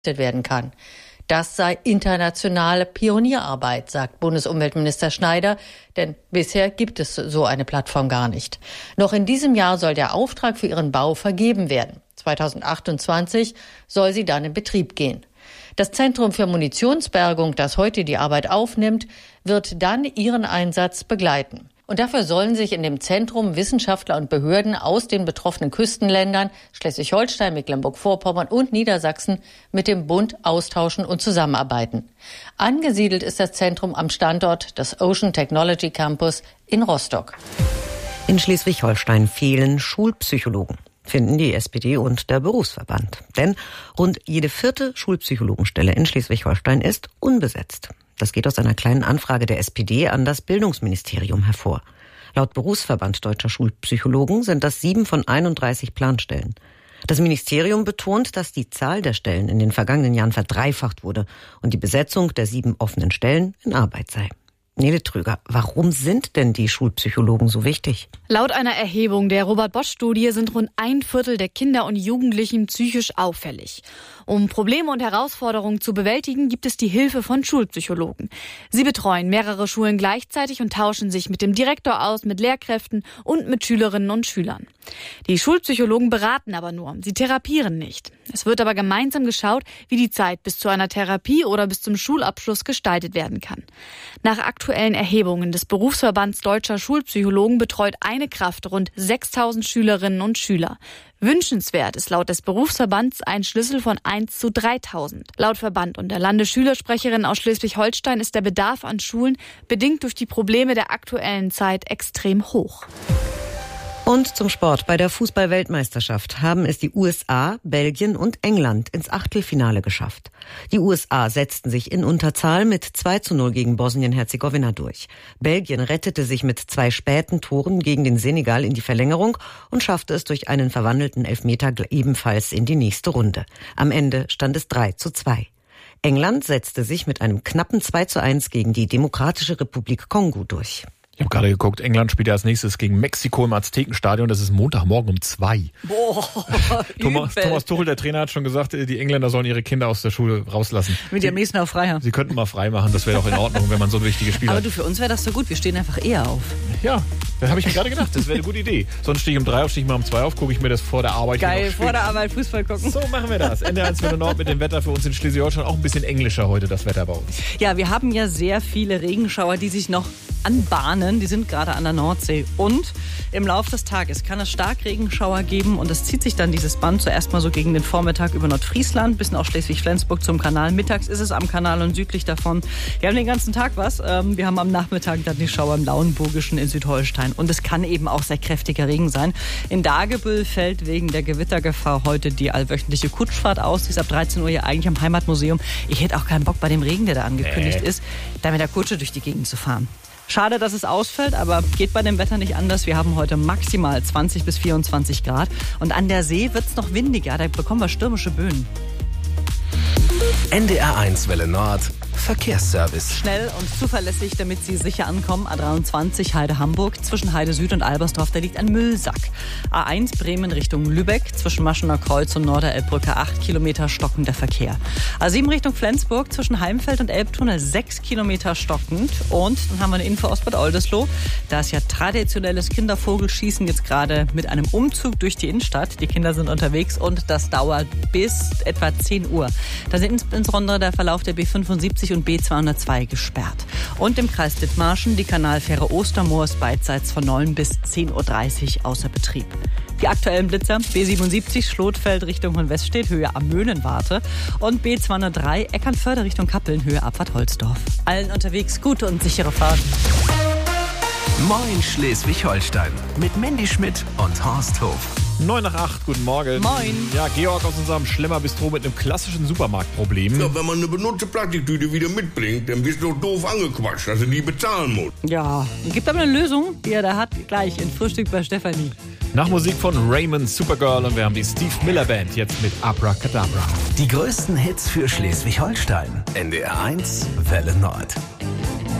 werden kann. Das sei internationale Pionierarbeit, sagt Bundesumweltminister Schneider, denn bisher gibt es so eine Plattform gar nicht. Noch in diesem Jahr soll der Auftrag für ihren Bau vergeben werden. 2028 soll sie dann in Betrieb gehen. Das Zentrum für Munitionsbergung, das heute die Arbeit aufnimmt, wird dann ihren Einsatz begleiten. Und dafür sollen sich in dem Zentrum Wissenschaftler und Behörden aus den betroffenen Küstenländern Schleswig-Holstein, Mecklenburg-Vorpommern und Niedersachsen mit dem Bund austauschen und zusammenarbeiten. Angesiedelt ist das Zentrum am Standort des Ocean Technology Campus in Rostock. In Schleswig-Holstein fehlen Schulpsychologen, finden die SPD und der Berufsverband. Denn rund jede 4. Schulpsychologenstelle in Schleswig-Holstein ist unbesetzt. Das geht aus einer kleinen Anfrage der SPD an das Bildungsministerium hervor. Laut Berufsverband Deutscher Schulpsychologen sind das 7 von 31 Planstellen. Das Ministerium betont, dass die Zahl der Stellen in den vergangenen Jahren verdreifacht wurde und die Besetzung der 7 offenen Stellen in Arbeit sei. Nele Trüger, warum sind denn die Schulpsychologen so wichtig? Laut einer Erhebung der Robert-Bosch-Studie sind rund 1/4 der Kinder und Jugendlichen psychisch auffällig. Um Probleme und Herausforderungen zu bewältigen, gibt es die Hilfe von Schulpsychologen. Sie betreuen mehrere Schulen gleichzeitig und tauschen sich mit dem Direktor aus, mit Lehrkräften und mit Schülerinnen und Schülern. Die Schulpsychologen beraten aber nur, sie therapieren nicht. Es wird aber gemeinsam geschaut, wie die Zeit bis zu einer Therapie oder bis zum Schulabschluss gestaltet werden kann. Nach aktuellen Erhebungen des Berufsverbands Deutscher Schulpsychologen betreut eine Kraft rund 6.000 Schülerinnen und Schüler. Wünschenswert ist laut des Berufsverbands ein Schlüssel von 1 zu 3.000. Laut Verband und der Landesschülersprecherin aus Schleswig-Holstein ist der Bedarf an Schulen bedingt durch die Probleme der aktuellen Zeit extrem hoch. Und zum Sport. Bei der Fußball-Weltmeisterschaft haben es die USA, Belgien und England ins Achtelfinale geschafft. Die USA setzten sich in Unterzahl mit 2:0 gegen Bosnien-Herzegowina durch. Belgien rettete sich mit 2 späten Toren gegen den Senegal in die Verlängerung und schaffte es durch einen verwandelten Elfmeter ebenfalls in die nächste Runde. Am Ende stand es 3:2. England setzte sich mit einem knappen 2:1 gegen die Demokratische Republik Kongo durch. Ich habe gerade geguckt, England spielt ja als nächstes gegen Mexiko im Aztekenstadion. Das ist Montagmorgen um 2. Boah, Thomas Tuchel, der Trainer, hat schon gesagt, die Engländer sollen ihre Kinder aus der Schule rauslassen. Mit am nächsten auch frei haben. Sie könnten mal frei machen, das wäre doch in Ordnung, wenn man so ein wichtiges Spiel hat. Aber du, für uns wäre das so gut, wir stehen einfach eher auf. Ja, das habe ich mir gerade gedacht, das wäre eine gute Idee. Sonst stehe ich um 3 auf, stehe ich mal um 2 auf, gucke ich mir das vor der Arbeit Geil, hier noch vor der Arbeit Fußball gucken. So machen wir das. NDR1 Welle Nord mit dem Wetter für uns in Schleswig-Holstein. Auch ein bisschen englischer heute, das Wetter bei uns. Ja, wir haben ja sehr viele Regenschauer, die sich noch anbahnen. Die sind gerade an der Nordsee. Und im Laufe des Tages kann es Starkregenschauer geben. Und es zieht sich dann dieses Band zuerst mal so gegen den Vormittag über Nordfriesland, bis auch Schleswig-Flensburg zum Kanal. Mittags ist es am Kanal und südlich davon. Wir haben den ganzen Tag was. Wir haben am Nachmittag dann die Schauer im Lauenburgischen in Südholstein. Und es kann eben auch sehr kräftiger Regen sein. In Dagebüll fällt wegen der Gewittergefahr heute die allwöchentliche Kutschfahrt aus. Die ist ab 13 Uhr hier eigentlich am Heimatmuseum. Ich hätte auch keinen Bock bei dem Regen, der da angekündigt ist, da mit der Kutsche durch die Gegend zu fahren. Schade, dass es ausfällt, aber geht bei dem Wetter nicht anders. Wir haben heute maximal 20 bis 24 Grad. Und an der See wird es noch windiger. Da bekommen wir stürmische Böen. NDR1 Welle Nord Verkehrsservice. Schnell und zuverlässig, damit Sie sicher ankommen. A23 Heide-Hamburg, zwischen Heide Süd und Albersdorf, da liegt ein Müllsack. A1 Bremen Richtung Lübeck, zwischen Maschener Kreuz und Norderelbbrücke 8 Kilometer stockender Verkehr. A7 Richtung Flensburg, zwischen Heimfeld und Elbtunnel 6 Kilometer stockend. Und dann haben wir eine Info aus Bad Oldesloe. Da ist ja traditionelles Kindervogelschießen jetzt gerade mit einem Umzug durch die Innenstadt. Die Kinder sind unterwegs und das dauert bis etwa 10 Uhr. Da sind insbesondere der Verlauf der B75 und B202 gesperrt. Und im Kreis Dithmarschen die Kanalfähre Ostermoor ist beidseits von 9 bis 10.30 Uhr außer Betrieb. Die aktuellen Blitzer: B77 Schlotfeld Richtung Hohenweststedt, Höhe am Möhnenwarte, und B203 Eckernförde Richtung Kappeln, Höhe Abfahrt Holzdorf. Allen unterwegs gute und sichere Fahrt. Moin Schleswig-Holstein mit Mandy Schmidt und Horst Hof. 9 nach 8, guten Morgen. Moin. Ja, Georg aus unserem Schlemmer-Bistro mit einem klassischen Supermarktproblem. Ja, wenn man eine benutzte Plastiktüte wieder mitbringt, dann bist du doch doof angequatscht, dass du die bezahlen musst. Ja, gibt aber eine Lösung, die er da hat, gleich in Frühstück bei Stefanie. Nach Musik von Raymond, Supergirl, und wir haben die Steve Miller Band jetzt mit Abracadabra. Die größten Hits für Schleswig-Holstein. NDR1 Welle Nord.